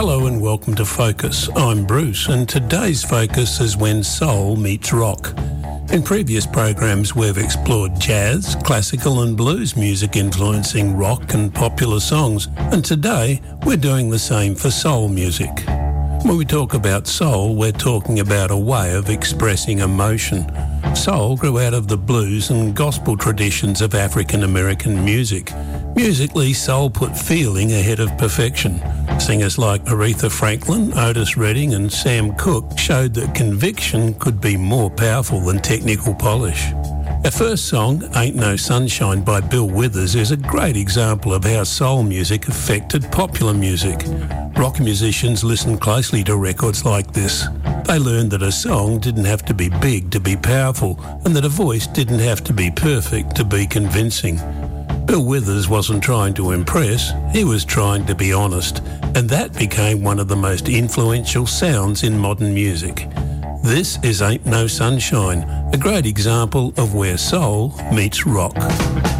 Hello and welcome to Focus. I'm Bruce and today's focus is when soul meets rock. In previous programs we've explored jazz, classical and blues music influencing rock and popular songs, and today we're doing the same for soul music. When we talk about soul, we're talking about a way of expressing emotion. Soul grew out of the blues and gospel traditions of African American music. Musically, soul put feeling ahead of perfection. Singers like Aretha Franklin, Otis Redding and Sam Cooke showed that conviction could be more powerful than technical polish. Our first song, Ain't No Sunshine by Bill Withers, is a great example of how soul music affected popular music. Rock musicians listened closely to records like this. They learned that a song didn't have to be big to be powerful and that a voice didn't have to be perfect to be convincing. Bill Withers wasn't trying to impress, he was trying to be honest, and that became one of the most influential sounds in modern music. This is Ain't No Sunshine, a great example of where soul meets rock.